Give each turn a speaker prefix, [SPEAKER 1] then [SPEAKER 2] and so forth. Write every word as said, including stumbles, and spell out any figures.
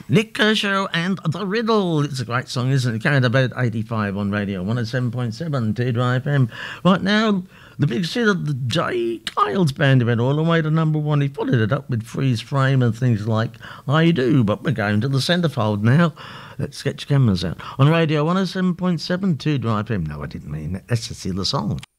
[SPEAKER 1] Nick Kershaw and The Riddle. It's a great song, isn't it? Carried about eighty-five on radio, one oh seven point seven, Teardrop F M. Right now, the big hit of the Jay Kyles band went all the way to number one. He followed it up with Freeze Frame and things like I Do, but we're going to the centrefold now. Let's get your cameras out. On radio, one oh seven point seven, Teardrop F M. No, I didn't mean that. That's just the other song.